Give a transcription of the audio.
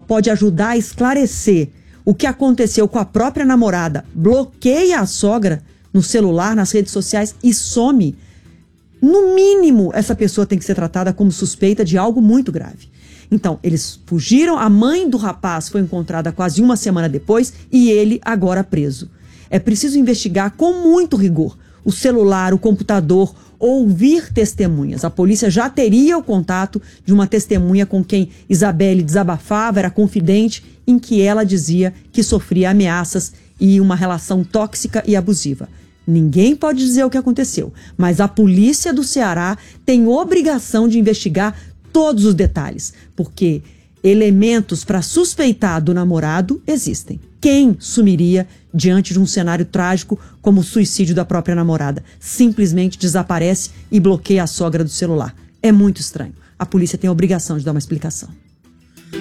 pode ajudar a esclarecer o que aconteceu com a própria namorada, bloqueia a sogra no celular, nas redes sociais e some, no mínimo, essa pessoa tem que ser tratada como suspeita de algo muito grave. Então, eles fugiram, a mãe do rapaz foi encontrada quase uma semana depois e ele agora preso. É preciso investigar com muito rigor o celular, o computador, ouvir testemunhas. A polícia já teria o contato de uma testemunha com quem Isabelle desabafava, era confidente, em que ela dizia que sofria ameaças e uma relação tóxica e abusiva. Ninguém pode dizer o que aconteceu, mas a polícia do Ceará tem obrigação de investigar todos os detalhes, porque elementos para suspeitar do namorado existem. Quem sumiria diante de um cenário trágico como o suicídio da própria namorada? Simplesmente desaparece e bloqueia a sogra do celular. É muito estranho. A polícia tem a obrigação de dar uma explicação.